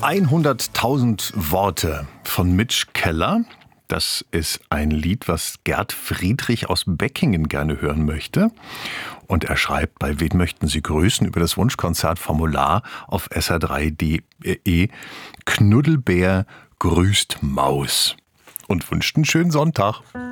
100.000 Worte von Mitch Keller. Das ist ein Lied, was Gerd Friedrich aus Beckingen gerne hören möchte. Und er schreibt bei Wen möchten Sie grüßen über das Wunschkonzertformular auf sr3.de Knuddelbär grüßt Maus und wünscht einen schönen Sonntag.